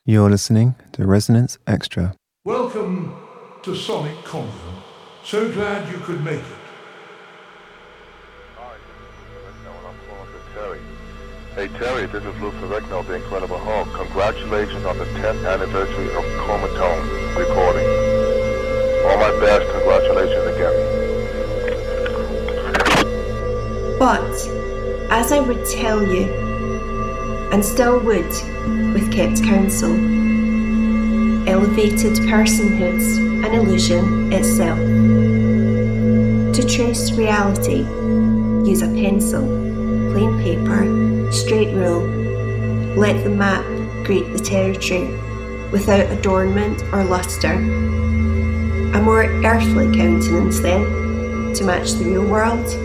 You're listening to Resonance Extra. Welcome to Sonic Convent. So glad you could make it. Hi, this is Terry. Hey Terry, this is Lou Ferrigno, the Incredible Hulk. Congratulations on the 10th anniversary of Comatone recording. All my best, congratulations again. But, as I would tell you, and still would with kept counsel, elevated personhood's an illusion itself. To trace reality, use a pencil, plain paper, straight rule. Let the map greet the territory without adornment or lustre. A more earthly countenance then, to match the real world.